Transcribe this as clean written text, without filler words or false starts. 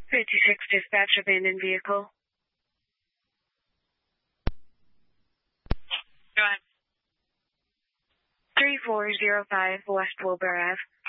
56 dispatch, abandoned vehicle. Go ahead. 3405 West Wilbur Ave.